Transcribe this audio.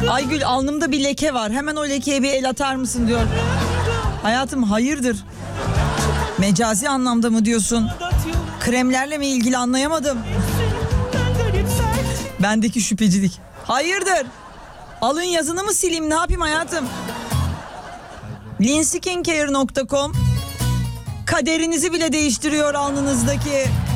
Aygül, alnımda bir leke var. Hemen o lekeye bir el atar mısın diyor. Hayatım, hayırdır? Mecazi anlamda mı diyorsun? Kremlerle mi ilgili, anlayamadım. Bendeki şüphecilik. Hayırdır? Alın yazını mı sileyim, ne yapayım hayatım? linskincare.com kaderinizi bile değiştiriyor alnınızdaki.